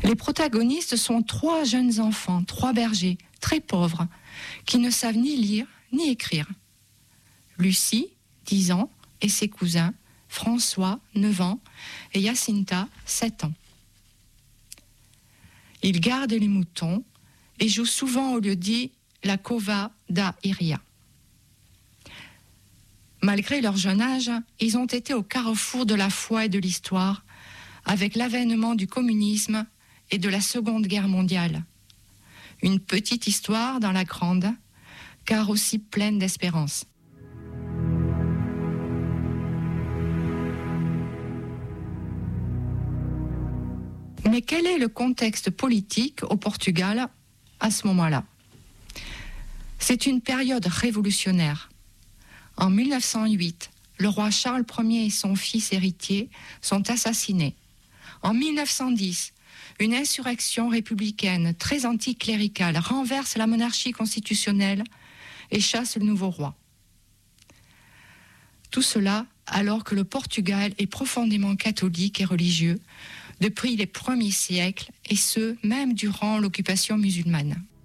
Les protagonistes sont 3 jeunes enfants, 3 bergers, très pauvres, qui ne savent ni lire ni écrire. Lucie, 10 ans, et ses cousins, François, 9 ans, et Jacinta, 7 ans. Ils gardent les moutons et jouent souvent au lieu-dit la cova da Iria. Malgré leur jeune âge, ils ont été au carrefour de la foi et de l'histoire, avec l'avènement du communisme et de la Seconde Guerre mondiale. Une petite histoire dans la grande, car aussi pleine d'espérance. Mais quel est le contexte politique au Portugal à ce moment-là ? C'est une période révolutionnaire. En 1908, le roi Charles Ier et son fils héritier sont assassinés. En 1910, une insurrection républicaine très anticléricale renverse la monarchie constitutionnelle et chasse le nouveau roi. Tout cela alors que le Portugal est profondément catholique et religieux depuis les premiers siècles, et ce, même durant l'occupation musulmane.